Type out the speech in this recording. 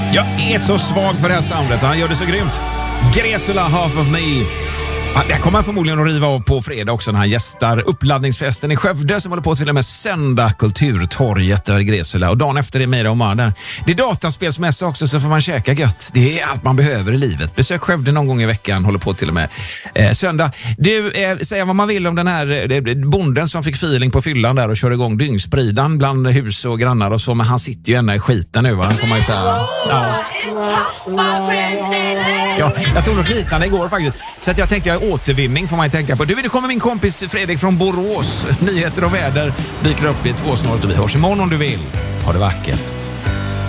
Jag är så svag för det här soundet. Han gör det så grymt. Gresula, Half of Me. Det kommer han förmodligen att riva av på fredag också när han gästar uppladdningsfesten i Skövde som håller på till och med söndag, Kulturtorget där i Gresula. Och dagen efter är Mira och Mar där. Det är dataspelsmässa också, så får man käka gött. Det är allt man behöver i livet. Besök Skövde någon gång i veckan, håller på till och med söndag. Du, säger vad man vill om den här bonden som fick feeling på fyllan där och körde igång dyngspridan bland hus och grannar och så, men han sitter ju ännu i skiten nu, va? Får man ju säga. Ja, jag tog något liknande igår faktiskt. Så att jag tänkte återvinning får man ju tänka på. Du, det kommer min kompis Fredrik från Borås. Nyheter och väder dyker upp vid 2 snart och vi hörs imorgon om du vill. Ha det vackert.